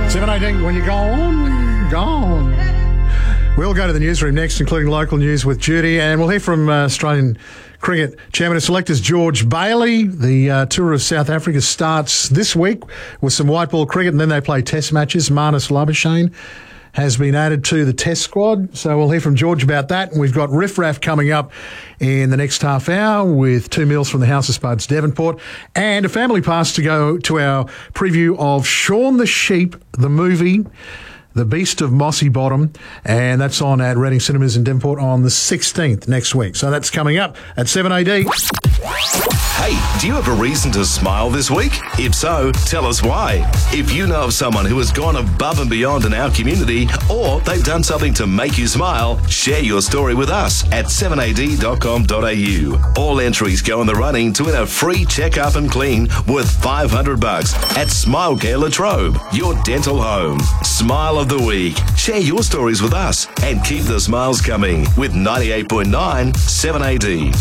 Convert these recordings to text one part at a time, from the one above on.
7:18, when you're gone. We'll go to the newsroom next, including local news with Judy, and we'll hear from Australian Cricket Chairman of Selectors George Bailey. The Tour of South Africa starts this week with some white ball cricket, and then they play test matches. Marnus Labuschagne has been added to the test squad, so we'll hear from George about that. And we've got Riff Raff coming up in the next half hour with 2 meals from the House of Spuds Devonport, and a family pass to go to our preview of Shaun the Sheep, the movie, The Beast of Mossy Bottom, and that's on at Reading Cinemas in Devonport on the 16th next week. So that's coming up at 7 AD. Hey, do you have a reason to smile this week? If so, tell us why. If you know of someone who has gone above and beyond in our community, or they've done something to make you smile, share your story with us at 7ad.com.au. All entries go in the running to win a free check-up and clean worth $500 at Smilecare La Trobe, your dental home. Smile of the week. Share your stories with us and keep the smiles coming with 98.9 7AD.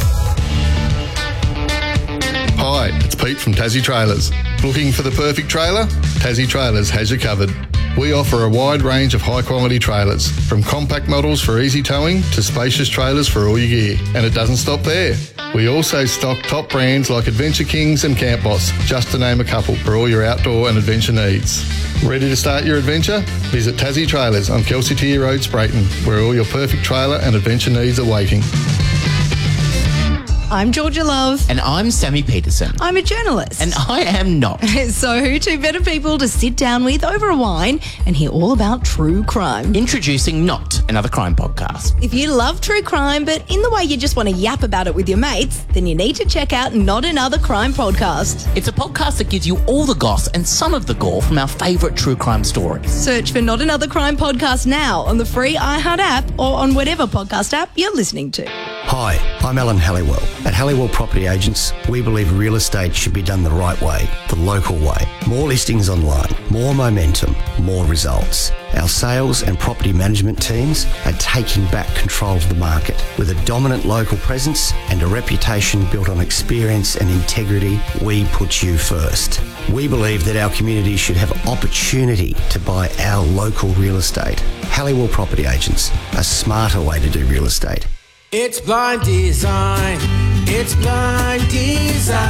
Hi, it's Pete from Tassie Trailers. Looking for the perfect trailer? Tassie Trailers has you covered. We offer a wide range of high-quality trailers, from compact models for easy towing to spacious trailers for all your gear. And it doesn't stop there. We also stock top brands like Adventure Kings and Camp Boss, just to name a couple, for all your outdoor and adventure needs. Ready to start your adventure? Visit Tassie Trailers on Kelsey Tier Road, Sprayton, where all your perfect trailer and adventure needs are waiting. I'm Georgia Love. And I'm Sammy Peterson. I'm a journalist. And I am not. So who two better people to sit down with over a wine and hear all about true crime? Introducing Not Another Crime Podcast. If you love true crime, but in the way you just want to yap about it with your mates, then you need to check out Not Another Crime Podcast. It's a podcast that gives you all the goss and some of the gore from our favourite true crime stories. Search for Not Another Crime Podcast now on the free iHeart app or on whatever podcast app you're listening to. Hi, I'm Alan Halliwell. At Halliwell Property Agents, we believe real estate should be done the right way, the local way. More listings online, more momentum, more results. Our sales and property management teams are taking back control of the market. With a dominant local presence and a reputation built on experience and integrity, we put you first. We believe that our community should have opportunity to buy our local real estate. Halliwell Property Agents, a smarter way to do real estate. It's Blind Design. It's Blind Design.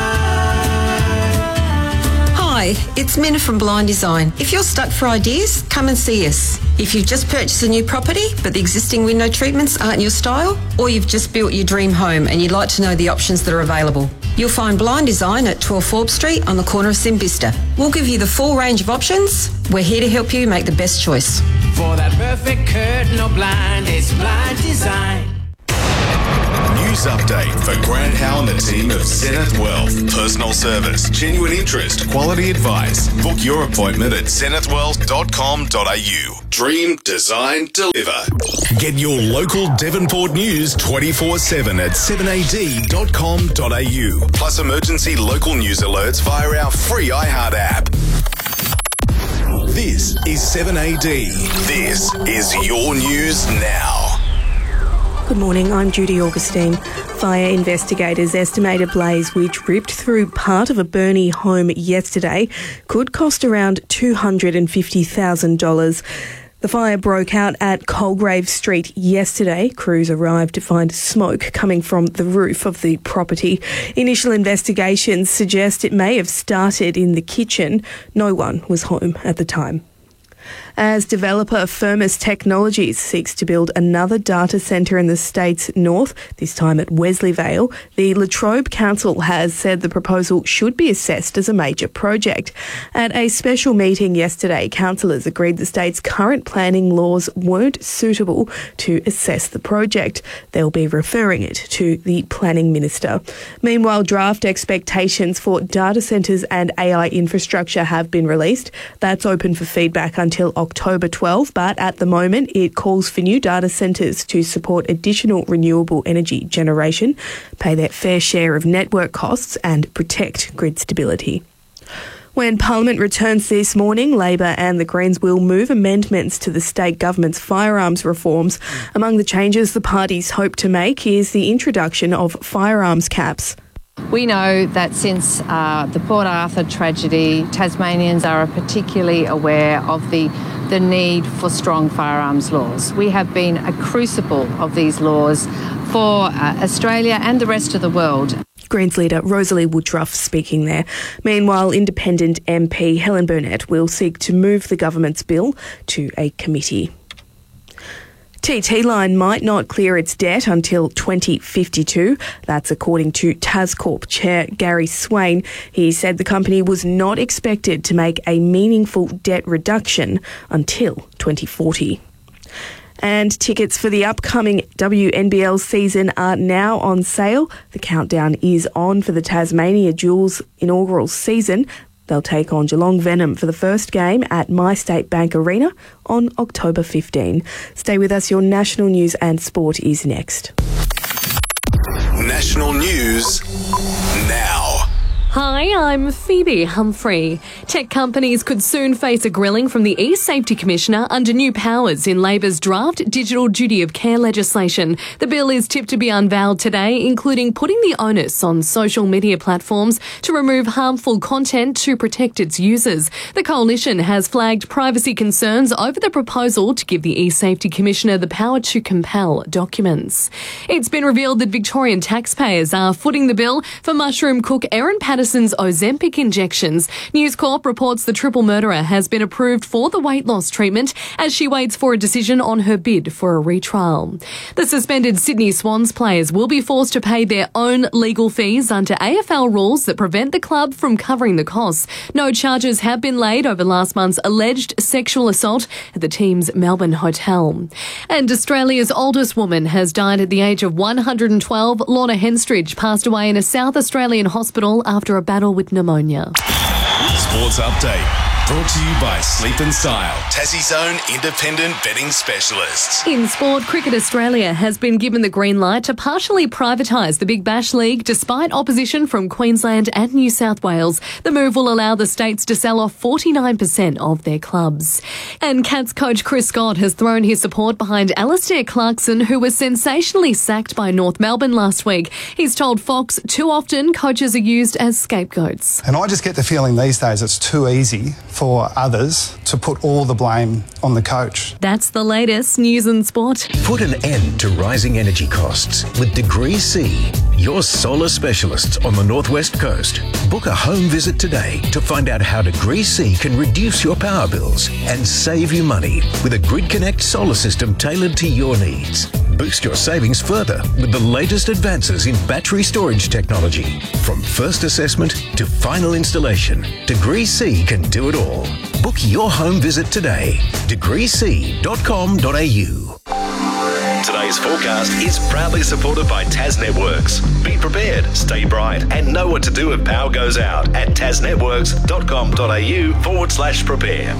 Hi, it's Minna from Blind Design. If you're stuck for ideas, come and see us. If you've just purchased a new property, but the existing window treatments aren't your style, or you've just built your dream home and you'd like to know the options that are available, you'll find Blind Design at 12 Forbes Street on the corner of Simbista. We'll give you the full range of options. We're here to help you make the best choice. For that perfect curtain or blind, it's Blind Design. News update for Grant Howe and the team of Zenith Wealth. Personal service, genuine interest, quality advice. Book your appointment at zenithwealth.com.au. Dream, design, deliver. Get your local Devonport news 24/7 at 7ad.com.au. Plus emergency local news alerts via our free iHeart app. This is 7AD. This is your news now. Good morning, I'm Judy Augustine. Fire investigators estimate a blaze which ripped through part of a Burnie home yesterday could cost around $250,000. The fire broke out at Colgrave Street yesterday. Crews arrived to find smoke coming from the roof of the property. Initial investigations suggest it may have started in the kitchen. No one was home at the time. As developer Firmus Technologies seeks to build another data centre in the state's north, this time at Wesleyvale, the La Trobe Council has said the proposal should be assessed as a major project. At a special meeting yesterday, councillors agreed the state's current planning laws weren't suitable to assess the project. They'll be referring it to the planning minister. Meanwhile, draft expectations for data centres and AI infrastructure have been released. That's open for feedback until October 12, but at the moment it calls for new data centres to support additional renewable energy generation, pay their fair share of network costs and protect grid stability. When Parliament returns this morning, Labor and the Greens will move amendments to the state government's firearms reforms. Among the changes the parties hope to make is the introduction of firearms caps. We know that since the Port Arthur tragedy, Tasmanians are particularly aware of the need for strong firearms laws. We have been a crucible of these laws for Australia and the rest of the world. Greens leader Rosalie Woodruff speaking there. Meanwhile, independent MP Helen Burnett will seek to move the government's bill to a committee. TT Line might not clear its debt until 2052. That's according to Tascorp Chair Gary Swain. He said the company was not expected to make a meaningful debt reduction until 2040. And tickets for the upcoming WNBL season are now on sale. The countdown is on for the Tasmania Jewels inaugural season. They'll take on Geelong Venom for the first game at MyState Bank Arena on October 15. Stay with us. Your national news and sport is next. National news now. Hi, I'm Phoebe Humphrey. Tech companies could soon face a grilling from the eSafety Commissioner under new powers in Labor's draft Digital Duty of Care legislation. The bill is tipped to be unveiled today, including putting the onus on social media platforms to remove harmful content to protect its users. The coalition has flagged privacy concerns over the proposal to give the eSafety Commissioner the power to compel documents. It's been revealed that Victorian taxpayers are footing the bill for mushroom cook Erin Patterson's Ozempic injections. News Corp reports the triple murderer has been approved for the weight loss treatment as she waits for a decision on her bid for a retrial. The suspended Sydney Swans players will be forced to pay their own legal fees under AFL rules that prevent the club from covering the costs. No charges have been laid over last month's alleged sexual assault at the team's Melbourne hotel. And Australia's oldest woman has died at the age of 112. Lorna Henstridge passed away in a South Australian hospital after a battle with pneumonia. Sports Update. Brought to you by Sleep and Style, Tassie's own independent betting specialists. In sport, Cricket Australia has been given the green light to partially privatise the Big Bash League despite opposition from Queensland and New South Wales. The move will allow the states to sell off 49% of their clubs. And Cats coach Chris Scott has thrown his support behind Alastair Clarkson, who was sensationally sacked by North Melbourne last week. He's told Fox too often coaches are used as scapegoats. And I just get the feeling these days it's too easy for others to put all the blame on the coach. That's the latest news and sport. Put an end to rising energy costs with Degree C, your solar specialists on the Northwest Coast. Book a home visit today to find out how Degree C can reduce your power bills and save you money with a Grid Connect solar system tailored to your needs. Boost your savings further with the latest advances in battery storage technology. From first assessment to final installation, Degree C can do it all. Book your home visit today. degreec.com.au. Today's forecast is proudly supported by Tas Networks. Be prepared, stay bright, and know what to do if power goes out at tasnetworks.com.au/prepare.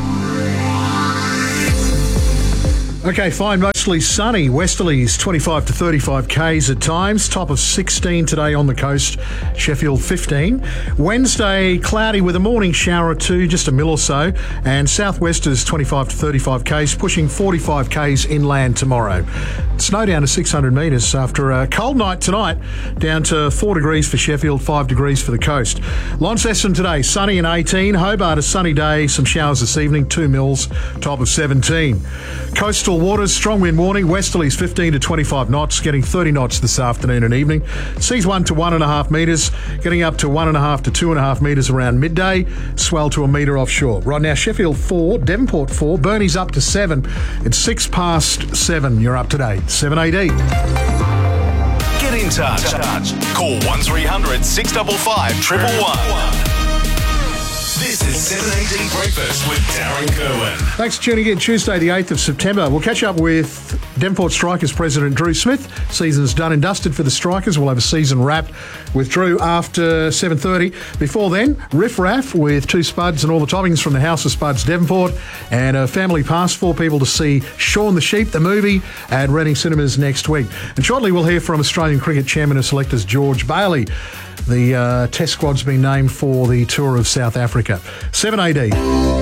Okay, fine, mostly sunny. Westerlies 25 to 35 k's at times. Top of 16 today on the coast. Sheffield 15. Wednesday, cloudy with a morning shower or two, just a mill or so. And southwesters 25 to 35 k's, pushing 45 k's inland tomorrow. Snow down to 600 metres after a cold night tonight, down to 4 degrees for Sheffield, 5 degrees for the coast. Launceston today, sunny and 18. Hobart, a sunny day, some showers this evening, 2 mils, top of 17. Coastal waters, strong wind warning, westerlies 15 to 25 knots, getting 30 knots this afternoon and evening. Seas 1 to 1.5 metres, getting up to 1.5 to 2.5 metres around midday, swell to a metre offshore. Right now, Sheffield 4, Devonport 4, Burnie's up to 7. It's 6 past 7. You're up to date. 7 AD. Get in touch. Call 1300 655 111. This is 7AD Breakfast with Darren Kerwin. Thanks for tuning in. Tuesday, the 8th of September. We'll catch up with Devonport Strikers President Drew Smith. Season's done and dusted for the Strikers. We'll have a season wrap with Drew after 7:30. Before then, Riff Raff with 2 spuds and all the toppings from the House of Spuds Devonport, and a family pass for people to see Shaun the Sheep, the movie, at Reading Cinemas next week. And shortly we'll hear from Australian Cricket Chairman of Selectors George Bailey. The Test squad's been named for the tour of South Africa. 7 AD.